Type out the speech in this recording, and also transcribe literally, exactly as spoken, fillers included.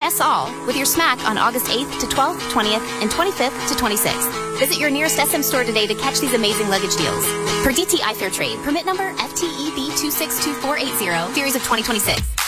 S all with your smack on August eighth to twelfth, twentieth, and twenty-fifth to twenty-sixth. Visit your nearest S M store today to catch these amazing luggage deals. Per D T I Fair Trade, permit number F T E B two six two four eight zero, series of twenty twenty-six.